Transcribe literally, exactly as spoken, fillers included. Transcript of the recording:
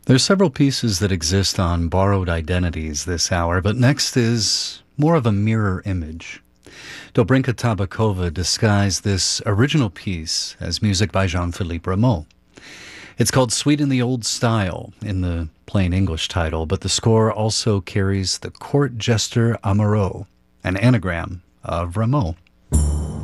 There's several pieces that exist on Borrowed Identities this hour, but next is more of a mirror image. Dobrinka Tabakova disguised this original piece as music by Jean-Philippe Rameau. It's called Sweet in the Old Style in the plain English title, but the score also carries the Court Jester Amoureux, an anagram of Rameau.